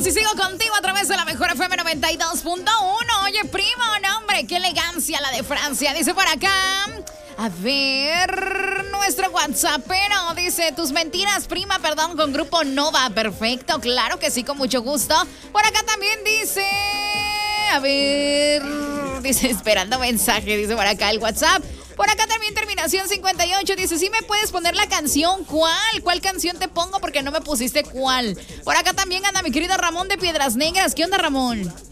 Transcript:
y sigo contigo a través de la mejor FM 92.1. Oye, primo, no, hombre, qué elegancia la de Francia. Dice por acá, a ver, nuestro WhatsAppero dice, tus mentiras, prima, perdón, con Grupo Nova. Perfecto, claro que sí, con mucho gusto. Por acá también dice, a ver, dice, esperando mensaje, dice por acá el WhatsApp. Por acá también terminación 58 dice, ¿sí me puedes poner la canción? ¿Cuál? ¿Cuál canción te pongo? Porque no me pusiste cuál. Por acá también anda mi querido Ramón de Piedras Negras. ¿Qué onda, Ramón?